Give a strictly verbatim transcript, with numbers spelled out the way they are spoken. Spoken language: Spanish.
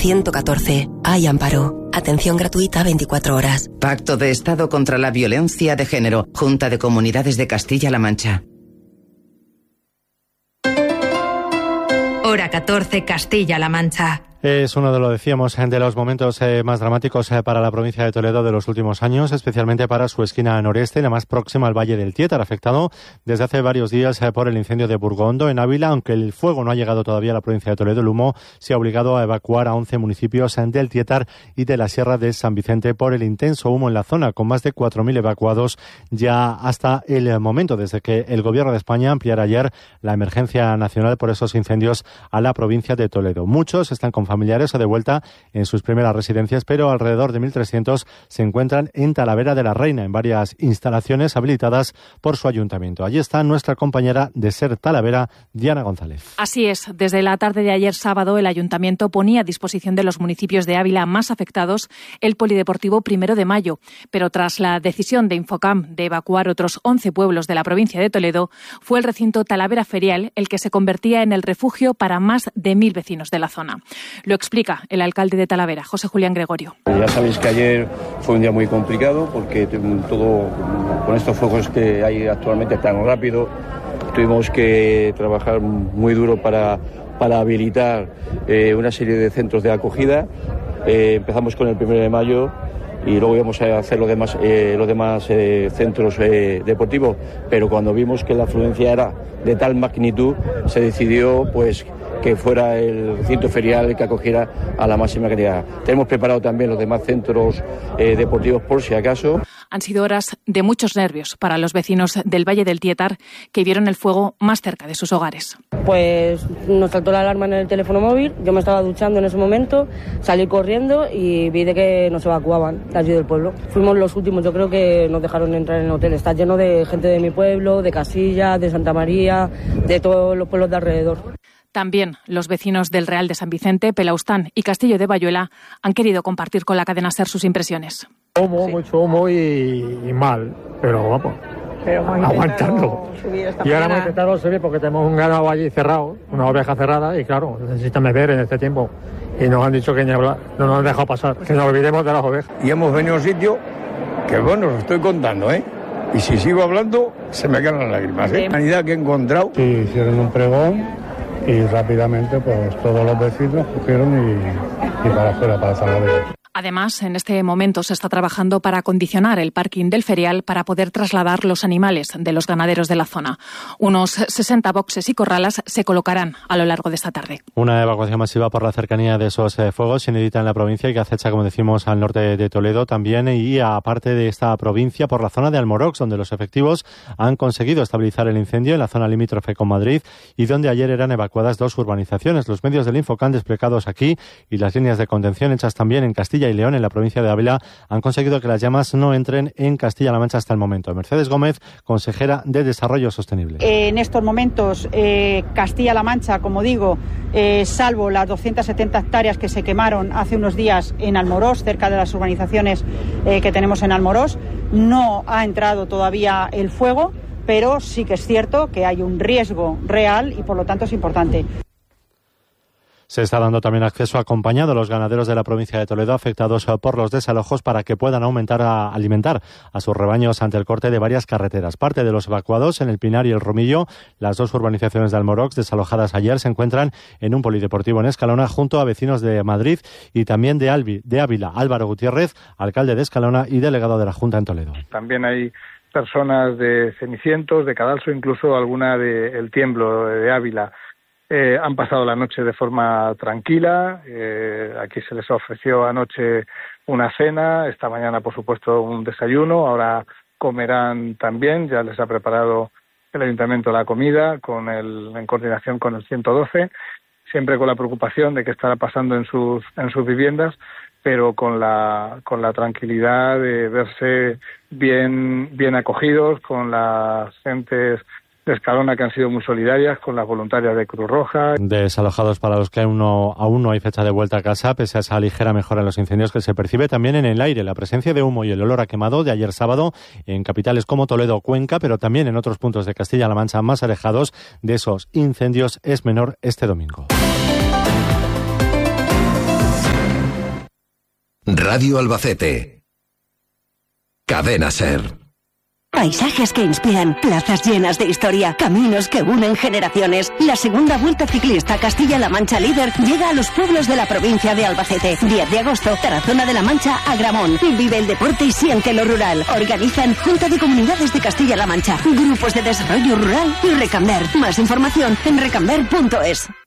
ciento catorce. Hay amparo. Atención gratuita veinticuatro horas. Pacto de Estado contra la Violencia de Género. Junta de Comunidades de Castilla-La Mancha. Hora catorce, Castilla-La Mancha. Es uno de, lo decíamos, de los momentos eh, más dramáticos eh, para la provincia de Toledo de los últimos años, especialmente para su esquina noreste, la más próxima al Valle del Tietar, afectado desde hace varios días eh, por el incendio de Burgondo en Ávila. Aunque el fuego no ha llegado todavía a la provincia de Toledo, el humo se ha obligado a evacuar a once municipios eh, del Tietar y de la Sierra de San Vicente por el intenso humo en la zona, con más de cuatro mil evacuados ya hasta el momento, desde que el Gobierno de España ampliara ayer la emergencia nacional por esos incendios a la provincia de Toledo. Muchos están con familiares o de vuelta en sus primeras residencias, pero alrededor de mil trescientos se encuentran en Talavera de la Reina, en varias instalaciones habilitadas por su ayuntamiento. Allí está nuestra compañera de SER Talavera, Diana González. Así es, desde la tarde de ayer sábado el ayuntamiento ponía a disposición de los municipios de Ávila más afectados el polideportivo Primero de Mayo, pero tras la decisión de Infocam de evacuar otros once pueblos de la provincia de Toledo, fue el recinto Talavera Ferial el que se convertía en el refugio para más de mil vecinos de la zona. Lo explica el alcalde de Talavera, José Julián Gregorio. Ya sabéis que ayer fue un día muy complicado porque todo con estos fuegos que hay actualmente tan rápido, tuvimos que trabajar muy duro para, para habilitar eh, una serie de centros de acogida. Eh, empezamos con el primero de mayo y luego íbamos a hacer los demás, eh, los demás eh, centros eh, deportivos, pero cuando vimos que la afluencia era de tal magnitud, se decidió pues que fuera el recinto ferial el que acogiera a la máxima cantidad. Tenemos preparado también los demás centros eh, deportivos por si acaso. Han sido horas de muchos nervios para los vecinos del Valle del Tietar, que vieron el fuego más cerca de sus hogares. Pues nos saltó la alarma en el teléfono móvil, yo me estaba duchando en ese momento, salí corriendo y vi de que nos evacuaban de allí del pueblo. Fuimos los últimos, yo creo que nos dejaron entrar en el hotel. Está lleno de gente de mi pueblo, de Casilla, de Santa María, de todos los pueblos de alrededor. También los vecinos del Real de San Vicente, Pelaustán y Castillo de Bayuela han querido compartir con la cadena SER sus impresiones. Humo, mucho humo y, y mal, pero vamos, pero aguantando. Y ahora hemos intentado subir porque tenemos un ganado allí cerrado, una oveja cerrada, y claro, necesitan beber en este tiempo. Y nos han dicho que ni hablar, no nos han dejado pasar, que nos olvidemos de las ovejas. Y hemos venido a un sitio que, bueno, os estoy contando, ¿eh? Y si sigo hablando, se me caen las lágrimas, ¿eh? La humanidad que he encontrado. Sí, hicieron un pregón. Y rápidamente pues todos los vecinos cogieron y, y para afuera, para Talavera. Además, en este momento se está trabajando para acondicionar el parking del ferial para poder trasladar los animales de los ganaderos de la zona. Unos sesenta boxes y corralas se colocarán a lo largo de esta tarde. Una evacuación masiva por la cercanía de esos eh, fuegos inédita en la provincia y que acecha, como decimos, al norte de Toledo también, y aparte de esta provincia, por la zona de Almorox, donde los efectivos han conseguido estabilizar el incendio en la zona limítrofe con Madrid y donde ayer eran evacuadas dos urbanizaciones. Los medios del Infocam desplegados aquí y las líneas de contención hechas también en Castilla y León, en la provincia de Ávila, han conseguido que las llamas no entren en Castilla-La Mancha hasta el momento. Mercedes Gómez, consejera de Desarrollo Sostenible. Eh, en estos momentos, eh, Castilla-La Mancha, como digo, eh, salvo las doscientas setenta hectáreas que se quemaron hace unos días en Almorox, cerca de las urbanizaciones eh, que tenemos en Almorox, no ha entrado todavía el fuego, pero sí que es cierto que hay un riesgo real y por lo tanto es importante. Se está dando también acceso acompañado a los ganaderos de la provincia de Toledo afectados por los desalojos para que puedan aumentar a alimentar a sus rebaños ante el corte de varias carreteras. Parte de los evacuados en el Pinar y el Romillo, las dos urbanizaciones de Almorox desalojadas ayer, se encuentran en un polideportivo en Escalona junto a vecinos de Madrid y también de, Albi, de Ávila. Álvaro Gutiérrez, alcalde de Escalona y delegado de la Junta en Toledo. También hay personas de Cenicientos, de Cadalso, incluso alguna de El Tiemblo, de Ávila. Eh, han pasado la noche de forma tranquila. Eh, aquí se les ofreció anoche una cena, esta mañana por supuesto un desayuno, ahora comerán también, ya les ha preparado el ayuntamiento la comida con el, en coordinación con el ciento doce, siempre con la preocupación de qué estará pasando en sus, en sus viviendas, pero con la, con la tranquilidad de verse bien, bien acogidos, con las gentes de Escalona, que han sido muy solidarias, con las voluntarias de Cruz Roja. Desalojados para los que aún no, aún no hay fecha de vuelta a casa, pese a esa ligera mejora en los incendios que se percibe también en el aire. La presencia de humo y el olor a quemado de ayer sábado en capitales como Toledo o Cuenca, pero también en otros puntos de Castilla-La Mancha más alejados de esos incendios, es menor este domingo. Radio Albacete. Cadena SER. Paisajes que inspiran, plazas llenas de historia, caminos que unen generaciones. La segunda Vuelta Ciclista Castilla-La Mancha Líder llega a los pueblos de la provincia de Albacete. diez de agosto, Tarazona de la Mancha, Agramón. Vive el deporte y siente lo rural. Organizan Junta de Comunidades de Castilla-La Mancha, Grupos de Desarrollo Rural y Recamber. Más información en recamber punto es.